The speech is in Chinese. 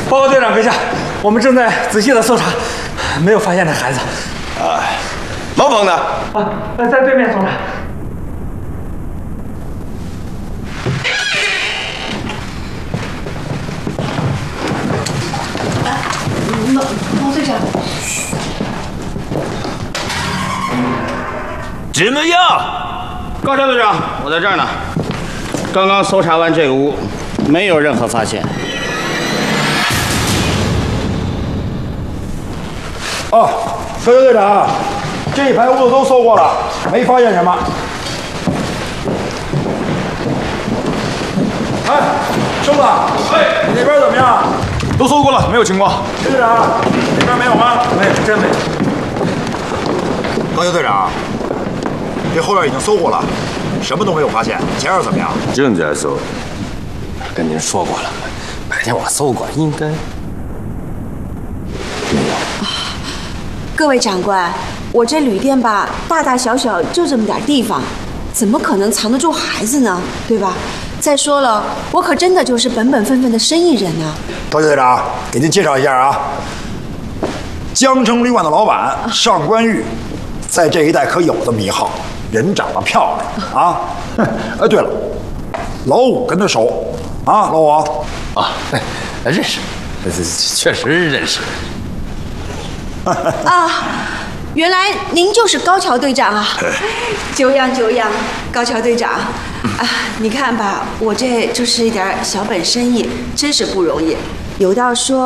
报告队长阁下，我们正在仔细的搜查，没有发现那孩子。 毛峰呢？ 在对面搜查。 毛队长。 怎么样？ 高桥队长，我在这儿呢。刚刚搜查完这个屋，没有任何发现。 高桥队长，这一排屋子都搜过了，没发现什么。哎，生子，哎，你那边怎么样？ 都搜过了，没有情况。 队长，那边没有吗？ 没有，真没有。 高桥队长，这后院已经搜过了，什么都没有发现。前院怎么样？ 正在搜。 跟您说过了，白天我搜过，应该没有。 各位长官，我这旅店吧，大大小小就这么点地方，怎么可能藏得住孩子呢？对吧？再说了，我可真的就是本本分分的生意人啊。 高桥队长，给您介绍一下啊，江城旅馆的老板上官玉，在这一带可有这么一号，人长得漂亮啊。哎，对了，老五跟他熟啊，老五啊，认识，确实认识。 啊，原来您就是高桥队长啊！久仰久仰，高桥队长啊！你看吧，我这就是一点小本生意，真是不容易。有道说。